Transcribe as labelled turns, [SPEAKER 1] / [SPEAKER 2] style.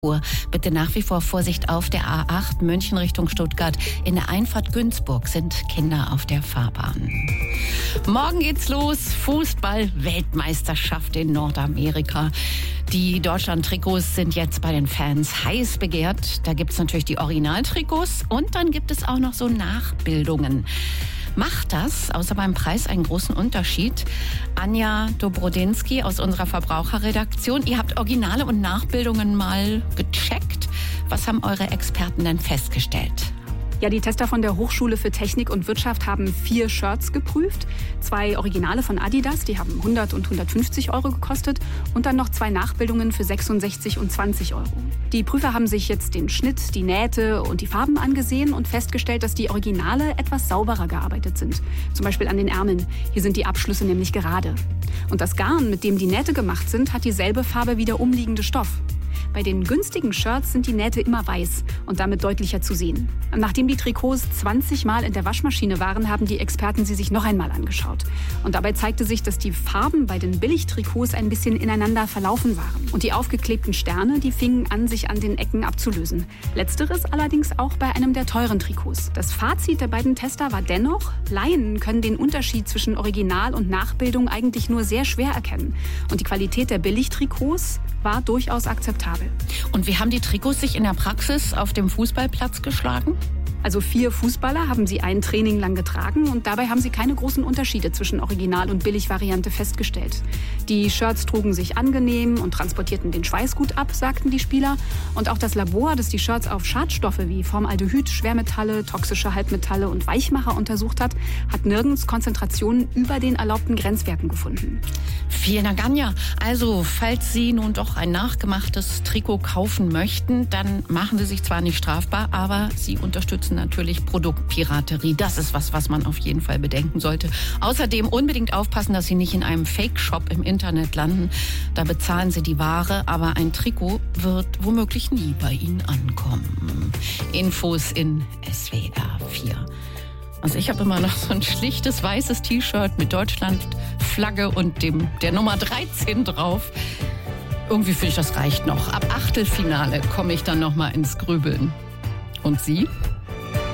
[SPEAKER 1] Bitte nach wie vor Vorsicht auf der A8 München Richtung Stuttgart. In der Einfahrt Günzburg sind Kinder auf der Fahrbahn. Morgen geht's los. Fußball-Weltmeisterschaft in Nordamerika. Die Deutschland-Trikots sind jetzt bei den Fans heiß begehrt. Da gibt's natürlich die Originaltrikots und dann gibt es auch noch so Nachbildungen. Macht das, außer beim Preis, einen großen Unterschied? Anja Dobrodinsky aus unserer Verbraucherredaktion. Ihr habt Originale und Nachbildungen mal gecheckt. Was haben eure Experten denn festgestellt?
[SPEAKER 2] Ja, die Tester von der Hochschule für Technik und Wirtschaft haben 4 Shirts geprüft. 2 Originale von Adidas, die haben 100 und 150 Euro gekostet. Und dann noch 2 Nachbildungen für 66 und 20 Euro. Die Prüfer haben sich jetzt den Schnitt, die Nähte und die Farben angesehen und festgestellt, dass die Originale etwas sauberer gearbeitet sind. Zum Beispiel an den Ärmeln. Hier sind die Abschlüsse nämlich gerade. Und das Garn, mit dem die Nähte gemacht sind, hat dieselbe Farbe wie der umliegende Stoff. Bei den günstigen Shirts sind die Nähte immer weiß und damit deutlicher zu sehen. Nachdem die Trikots 20 Mal in der Waschmaschine waren, haben die Experten sie sich noch einmal angeschaut. Und dabei zeigte sich, dass die Farben bei den Billigtrikots ein bisschen ineinander verlaufen waren. Und die aufgeklebten Sterne, die fingen an, sich an den Ecken abzulösen. Letzteres allerdings auch bei einem der teuren Trikots. Das Fazit der beiden Tester war dennoch, Laien können den Unterschied zwischen Original und Nachbildung eigentlich nur sehr schwer erkennen. Und die Qualität der Billigtrikots war durchaus akzeptabel.
[SPEAKER 1] Und wie haben die Trikots sich in der Praxis auf dem Fußballplatz geschlagen?
[SPEAKER 2] Also 4 Fußballer haben sie ein Training lang getragen und dabei haben sie keine großen Unterschiede zwischen Original- und Billigvariante festgestellt. Die Shirts trugen sich angenehm und transportierten den Schweiß gut ab, sagten die Spieler. Und auch das Labor, das die Shirts auf Schadstoffe wie Formaldehyd, Schwermetalle, toxische Halbmetalle und Weichmacher untersucht hat, hat nirgends Konzentrationen über den erlaubten Grenzwerten gefunden.
[SPEAKER 1] Vielen Dank, Anja. Also, falls Sie nun doch ein nachgemachtes Trikot kaufen möchten, dann machen Sie sich zwar nicht strafbar, aber Sie unterstützen natürlich Produktpiraterie. Das ist was man auf jeden Fall bedenken sollte. Außerdem unbedingt aufpassen, dass Sie nicht in einem Fake-Shop im Internet landen. Da bezahlen Sie die Ware, aber ein Trikot wird womöglich nie bei Ihnen ankommen. Infos in SWR 4. Also ich habe immer noch so ein schlichtes weißes T-Shirt mit Deutschlandflagge und der Nummer 13 drauf. Irgendwie finde ich, das reicht noch. Ab Achtelfinale komme ich dann noch mal ins Grübeln. Und Sie?